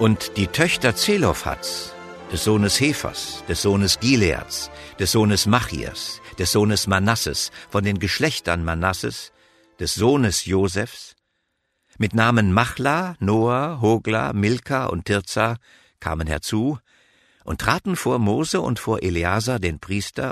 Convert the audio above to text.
Und die Töchter Zelophhads, des Sohnes Hephers, des Sohnes Gileads, des Sohnes Machias, des Sohnes Manasses, von den Geschlechtern Manasses, des Sohnes Josefs, mit Namen Machla, Noah, Hogla, Milka und Tirza, kamen herzu und traten vor Mose und vor Eleazar, den Priester,